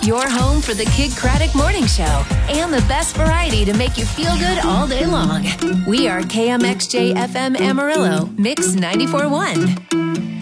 Your home for the Kid Craddock Morning Show and the best variety to make you feel good all day long. We are KMXJ FM Amarillo, Mix 94.1.